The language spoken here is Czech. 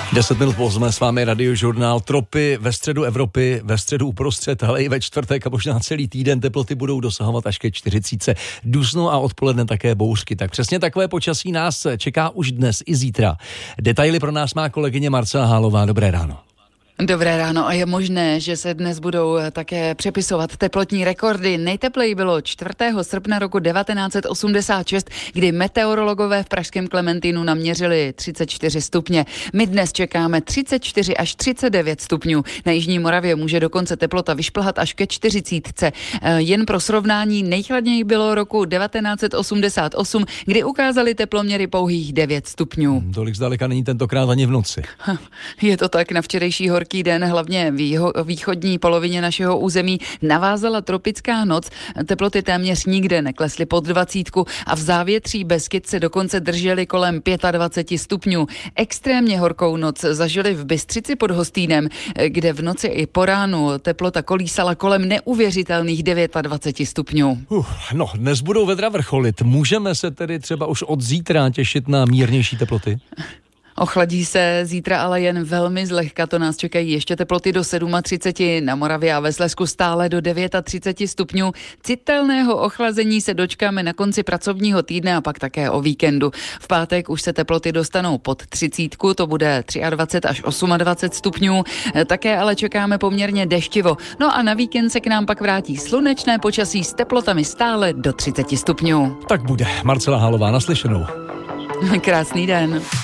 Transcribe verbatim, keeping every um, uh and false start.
Deset minut po osmé s vámi radiožurnál. Tropy ve středu Evropy, ve středu uprostřed, ale i ve čtvrtek a možná celý týden teploty budou dosahovat až ke čtyřicítce. Dusno a odpoledne také bouřky. Tak přesně takové počasí nás čeká už dnes i zítra. Detaily pro nás má kolegyně Marcela Hálová. Dobré ráno. Dobré ráno a je možné, že se dnes budou také přepisovat teplotní rekordy. Nejtepleji bylo čtvrtého srpna roku devatenáct set osmdesát šest, kdy meteorologové v pražském Klementínu naměřili třicet čtyři stupně. My dnes čekáme třicet čtyři až třicet devět stupňů. Na jižní Moravě může dokonce teplota vyšplhat až ke čtyřicítce. Jen pro srovnání nejchladněji bylo roku devatenáct set osmdesát osm, kdy ukázali teploměry pouhých devět stupňů. Tolik zdaleka není tentokrát ani v noci. Je to tak, na včerejší horký den, hlavně v východní polovině našeho území, navázala tropická noc. Teploty téměř nikde neklesly pod dvacítku a v závětří Beskyd se dokonce držely kolem dvacet pět stupňů. Extrémně horkou noc zažili v Bystřici pod Hostýnem, kde v noci i po ránu teplota kolísala kolem neuvěřitelných dvacet devět stupňů. Uh, no, dnes budou vedra vrcholit. Můžeme se tedy třeba už od zítra těšit na mírnější teploty? Ochladí se zítra, ale jen velmi zlehka, to nás čekají ještě teploty do třicet sedm, na Moravě a ve Slezsku stále do třicet devět stupňů. Citelného ochlazení se dočkáme na konci pracovního týdne a pak také o víkendu. V pátek už se teploty dostanou pod třicítku, to bude dvacet tři až dvacet osm stupňů, také ale čekáme poměrně deštivo. No a na víkend se k nám pak vrátí slunečné počasí s teplotami stále do třicet stupňů. Tak bude. Marcela Hálová, naslyšenou. Krásný den.